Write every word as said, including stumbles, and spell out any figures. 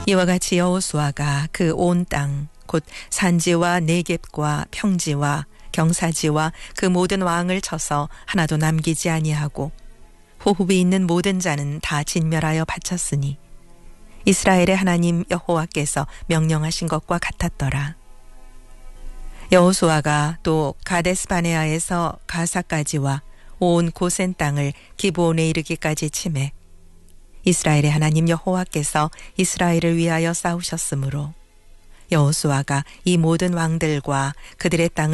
이와 같이 여호수아가 그 온 땅 곧 산지와 네겝과 평지와 경사지와 그 모든 왕을 쳐서 하나도 남기지 아니하고 호흡이 있는 모든 자는 다 진멸하여 바쳤으니 이스라엘의 하나님 여호와께서 명령하신 것과 같았더라. 여호수아가 또 가데스바네아에서 가사까지와 온 고센 땅을 기브온에 이르기까지 치매 이스라엘의 하나님 여호와께서 이스라엘을 위하여 싸우셨으므로 여호수아가 이 모든 왕들과 그들의 땅을